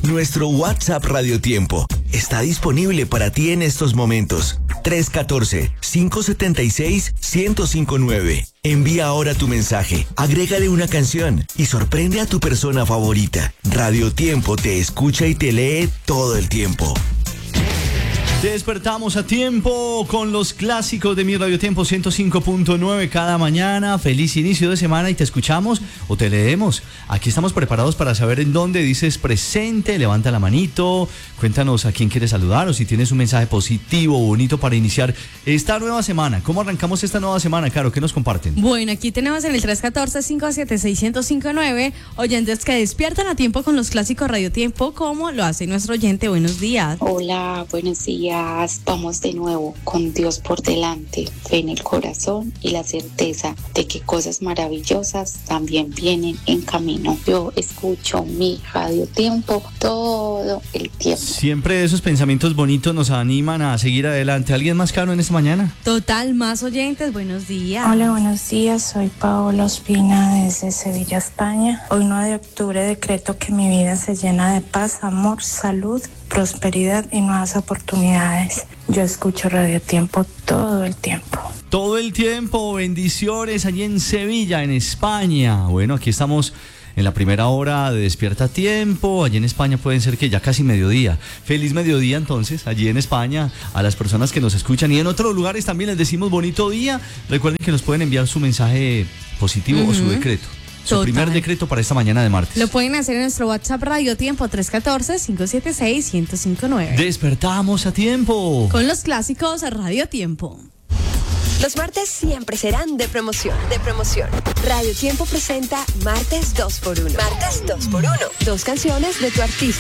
Nuestro WhatsApp Radio Tiempo está disponible para ti en estos momentos. 314-576-1059. Envía ahora tu mensaje, agrégale una canción y sorprende a tu persona favorita. Radio Tiempo te escucha y te lee todo el tiempo. Te despertamos a tiempo con los clásicos de Mi Radio Tiempo 105.9 cada mañana. Feliz inicio de semana y te escuchamos o te leemos. Aquí estamos preparados para saber en dónde dices presente. Levanta la manito, cuéntanos a quién quieres saludar o si tienes un mensaje positivo o bonito para iniciar esta nueva semana. ¿Cómo arrancamos esta nueva semana, Caro? ¿Qué nos comparten? Bueno, aquí tenemos en el 314-576-1059 oyentes que despiertan a tiempo con los clásicos Radio Tiempo, como lo hace nuestro oyente. Buenos días. Hola, buenos días. Vamos de nuevo con Dios por delante, fe en el corazón y la certeza de que cosas maravillosas también vienen en camino. Yo escucho Mi Radio Tiempo todo el tiempo. Siempre esos pensamientos bonitos nos animan a seguir adelante. ¿Alguien más, Caro, en esta mañana? Total, más oyentes. Buenos días. Hola, buenos días. Soy Paola Ospina desde Sevilla, España. Hoy 9 de octubre decreto que mi vida se llena de paz, amor, salud, prosperidad y nuevas oportunidades. Yo escucho Radio Tiempo todo el tiempo. Todo el tiempo, bendiciones allí en Sevilla, en España. Bueno, aquí estamos en la primera hora de Despierta a Tiempo. Allí en España pueden ser que ya casi mediodía. Feliz mediodía entonces, allí en España, a las personas que nos escuchan. Y en otros lugares también les decimos bonito día. Recuerden que nos pueden enviar su mensaje positivo o su decreto. Su primer decreto para esta mañana de martes. Lo pueden hacer en nuestro WhatsApp Radio Tiempo 314-576-1059. Despertamos a tiempo con los clásicos Radio Tiempo. Los martes siempre serán de promoción. Radio Tiempo presenta Martes 2x1. Martes 2x1. 2 canciones de tu artista